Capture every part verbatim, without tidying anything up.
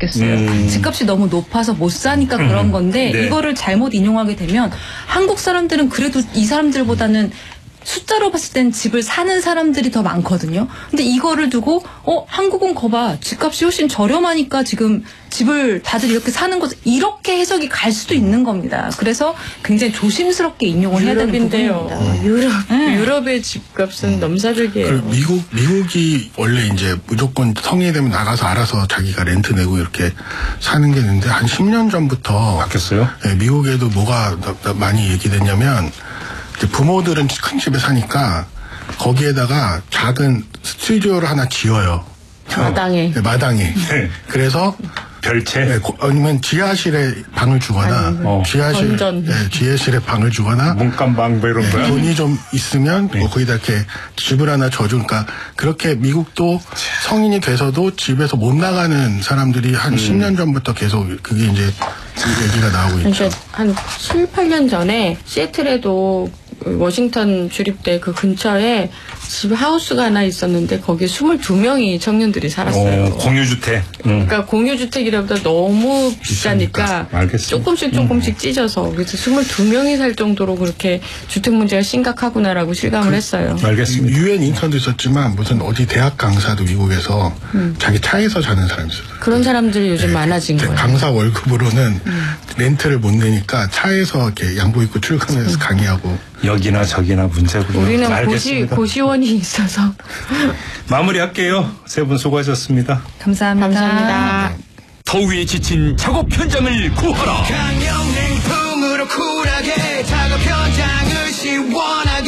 좋겠어요. 음. 집값이 너무 높아서 못 사니까 그런 건데 네. 이거를 잘못 인용하게 되면 한국 사람들은 그래도 이 사람들보다는 숫자로 봤을 땐 집을 사는 사람들이 더 많거든요. 근데 이거를 두고 어 한국은 거봐 집값이 훨씬 저렴하니까 지금 집을 다들 이렇게 사는 거죠. 이렇게 해석이 갈 수도 있는 겁니다. 그래서 굉장히 조심스럽게 인용을 해야 되는 부분입니다. 어, 유럽, 네. 유럽의 집값은 넘사벽이에요. 그리고 미국, 미국이 원래 이제 무조건 성인이 되면 나가서 알아서 자기가 렌트 내고 이렇게 사는 게 있는데 한 십 년 전부터 바뀌었어요? 네, 미국에도 뭐가 많이 얘기됐냐면 부모들은 큰 집에 사니까 거기에다가 작은 스튜디오를 하나 지어요. 마당에. 네, 마당에. 네. 그래서 별채? 네, 고, 아니면 지하실에 방을 주거나 아니, 어. 지하실, 건전. 네, 지하실에 방을 주거나 문간방 뭐 이런 네, 거야? 돈이 좀 있으면 네. 뭐 거기다 이렇게 집을 하나 져주. 그러니까 그렇게 미국도 성인이 돼서도 집에서 못 나가는 사람들이 한 음. 십 년 전부터 계속 그게 이제 얘기가 나오고 있죠. 그러니까 한 칠, 팔 년 전에 시애틀에도 워싱턴 주립대 그 근처에 집 하우스가 하나 있었는데 거기에 스물두 명이 청년들이 살았어요. 어, 공유주택. 음. 그러니까 공유주택이라보다 너무 비싸니까 알겠습니다. 조금씩 조금씩 찢어서 그래서 스물두 명이 살 정도로 그렇게 주택 문제가 심각하구나라고 실감을 했어요. 알겠습니다. 유엔 인턴도 있었지만 무슨 어디 대학 강사도 미국에서 자기 차에서 자는 사람이 있어요. 그런 사람들이 요즘 네, 많아진 이제 거예요. 강사 월급으로는 렌트를 못 내니까 차에서 이렇게 양복 입고 출근해서 강의하고. 여기나 저기나 문제군요. 우리는 고시, 알겠습니다. 고시원이 있어서. 마무리할게요. 세 분 수고하셨습니다. 감사합니다. 감사합니다. 더위에 지친 작업 현장을 구하라. 강력행풍으로 쿨하게 작업 현장을 시원하게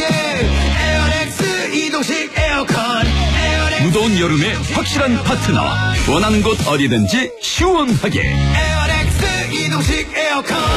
에어렉스 이동식 에어컨 에어렉스 무더운 여름에 확실한 파트너. 원하는 곳 어디든지 시원하게. 에어렉스 이동식 에어컨